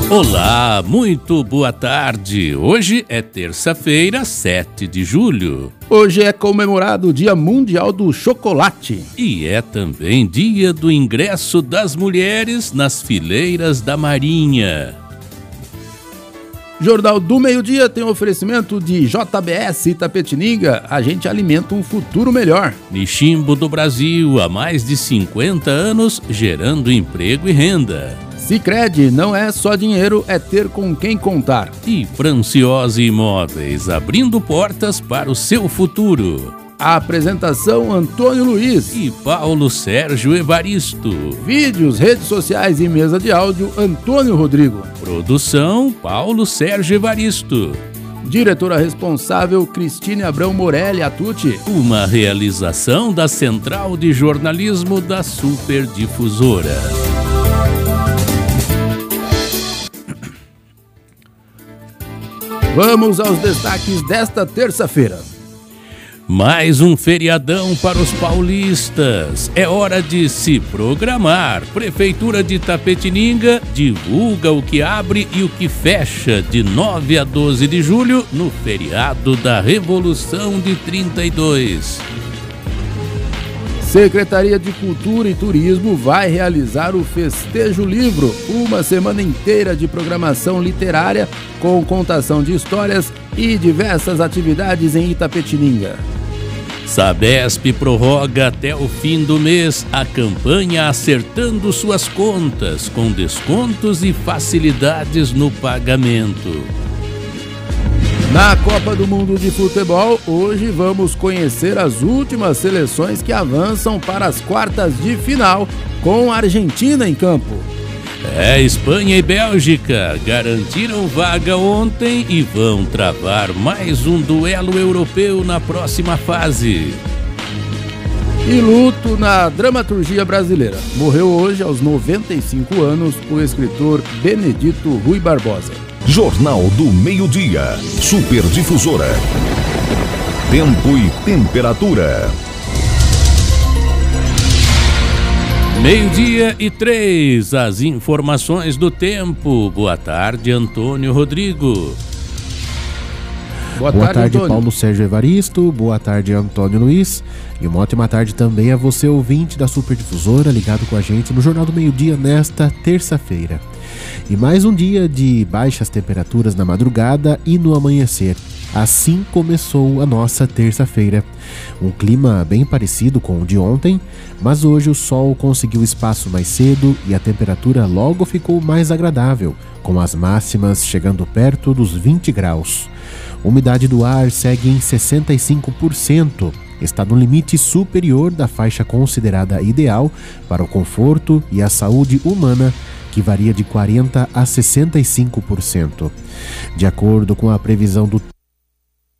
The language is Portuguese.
Olá, muito boa tarde. Hoje é terça-feira, 7 de julho. Hoje é comemorado o Dia Mundial do Chocolate. E é também dia do ingresso das mulheres nas fileiras da Marinha. Jornal do Meio-Dia tem oferecimento de JBS Itapetininga. A gente alimenta um futuro melhor. Nichimbo do Brasil, há mais de 50 anos, gerando emprego e renda. Sicredi, não é só dinheiro, é ter com quem contar. E Franciose Imóveis, abrindo portas para o seu futuro. A apresentação Antônio Luiz e Paulo Sérgio Evaristo. Vídeos, redes sociais e mesa de áudio Antônio Rodrigo. Produção Paulo Sérgio Evaristo. Diretora responsável Cristine Abrão Morelli Atucci. Uma realização da Central de Jornalismo da Superdifusora. Vamos aos destaques desta terça-feira. Mais um feriadão para os paulistas. É hora de se programar. Prefeitura de Itapetininga divulga o que abre e o que fecha de 9 a 12 de julho no feriado da Revolução de 32. Secretaria de Cultura e Turismo vai realizar o Festejo Livro, uma semana inteira de programação literária com contação de histórias e diversas atividades em Itapetininga. Sabesp prorroga até o fim do mês a campanha Acertando Suas Contas, com descontos e facilidades no pagamento. Na Copa do Mundo de Futebol, hoje vamos conhecer as últimas seleções que avançam para as quartas de final, com a Argentina em campo. Espanha e Bélgica garantiram vaga ontem e vão travar mais um duelo europeu na próxima fase. E luto na dramaturgia brasileira. Morreu hoje, aos 95 anos, o escritor Benedito Rui Barbosa. Jornal do Meio-Dia. Superdifusora. Tempo e temperatura. 12:03, as informações do tempo. Boa tarde, Antônio Rodrigo. Boa tarde, Paulo Sérgio Evaristo. Boa tarde, Antônio Luiz. E uma ótima tarde também a você, ouvinte da Superdifusora, ligado com a gente no Jornal do Meio-Dia nesta terça-feira. E mais um dia de baixas temperaturas na madrugada e no amanhecer. Assim começou a nossa terça-feira. Um clima bem parecido com o de ontem, mas hoje o sol conseguiu espaço mais cedo e a temperatura logo ficou mais agradável, com as máximas chegando perto dos 20 graus. A umidade do ar segue em 65%. Está no limite superior da faixa considerada ideal para o conforto e a saúde humana, que varia de 40% a 65%. De acordo com a previsão do